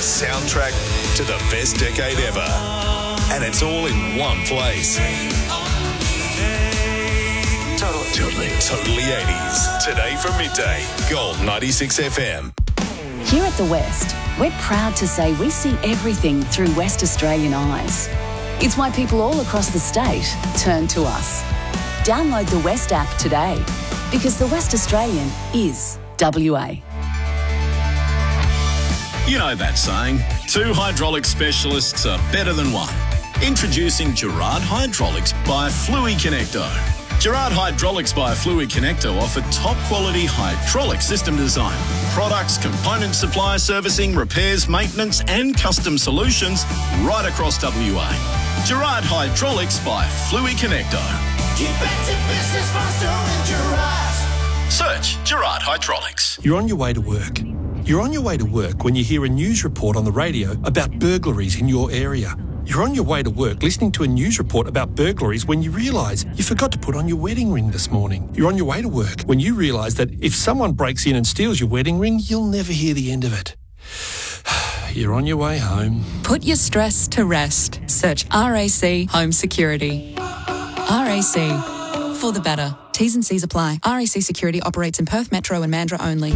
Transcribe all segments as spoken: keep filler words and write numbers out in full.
soundtrack to the best decade ever. And it's all in one place. Totally. Totally. Totally eighties. Today from midday, Gold ninety-six F M. Here at The West, we're proud to say we see everything through West Australian eyes. It's why people all across the state turn to us. Download the West app today, because the West Australian is W A. You know that saying, two hydraulic specialists are better than one. Introducing Gerard Hydraulics by Fluid Connecto. Gerard Hydraulics by Fluid Connecto offer top-quality hydraulic system design, products, component supply, servicing, repairs, maintenance and custom solutions right across W A. Gerard Hydraulics by Fluid Connecto. Get back to business faster with Gerard. Search Gerard Hydraulics. You're on your way to work. You're on your way to work when you hear a news report on the radio about burglaries in your area. You're on your way to work listening to a news report about burglaries when you realise you forgot to put on your wedding ring this morning. You're on your way to work when you realise that if someone breaks in and steals your wedding ring, you'll never hear the end of it. You're on your way home. Put your stress to rest. Search R A C Home Security. R A C, for the better. T's and C's apply. R A C Security operates in Perth Metro and Mandurah only.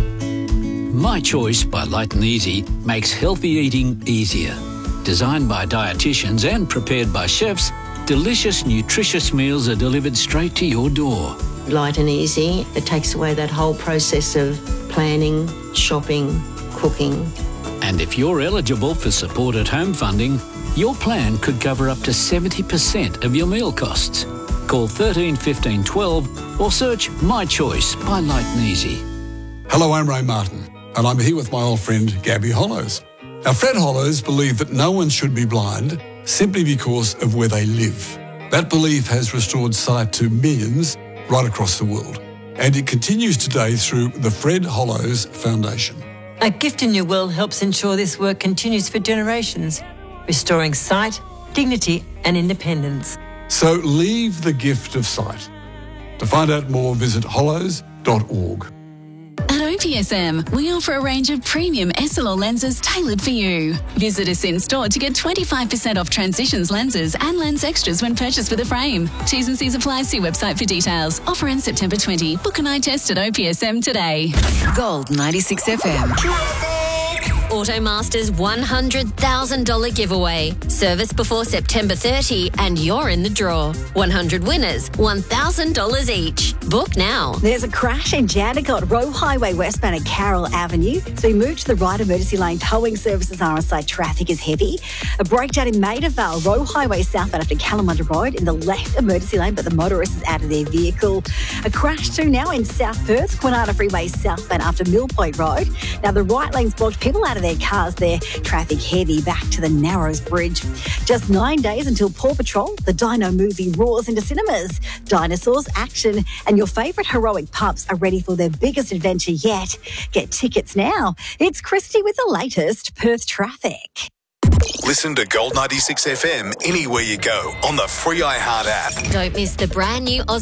My Choice by Light and Easy makes healthy eating easier. Designed by dietitians and prepared by chefs, delicious, nutritious meals are delivered straight to your door. Light and easy, it takes away that whole process of planning, shopping, cooking. And if you're eligible for supported home funding, your plan could cover up to seventy percent of your meal costs. Call thirteen fifteen twelve or search My Choice by Light and Easy. Hello, I'm Ray Martin, and I'm here with my old friend Gabby Hollows. Now, Fred Hollows believed that no one should be blind simply because of where they live. That belief has restored sight to millions right across the world, and it continues today through the Fred Hollows Foundation. A Gift in Your Will helps ensure this work continues for generations, restoring sight, dignity and independence. So leave the gift of sight. To find out more, visit hollows dot org. At O P S M, we offer a range of premium S L R lenses tailored for you. Visit us in store to get twenty-five percent off Transitions lenses and lens extras when purchased with a frame. T's and C's apply. See website for details. Offer ends September twentieth. Book an eye test at O P S M today. Gold ninety-six F M. Automaster's one hundred thousand dollars giveaway. Service before September thirtieth and you're in the draw. one hundred winners, one thousand dollars each. Book now. There's a crash in Jandakot, Roe Highway westbound at Carroll Avenue. So we moved to the right emergency lane. Towing services are on site. Traffic is heavy. A breakdown in Maida Vale, Roe Highway southbound after Kalamunda Road in the left emergency lane, but the motorist is out of their vehicle. A crash too now in South Perth, Kwinana Freeway southbound after Mill Point Road. Now the right lane's blocked. People out of their cars there. Traffic heavy back to the Narrows Bridge. Just nine days until Paw Patrol, the Dino movie, roars into cinemas. Dinosaurs, action, and your favourite heroic pups are ready for their biggest adventure yet. Get tickets now. It's Christy with the latest Perth traffic. Listen to Gold ninety-six F M anywhere you go on the free iHeart app. Don't miss the brand new Oz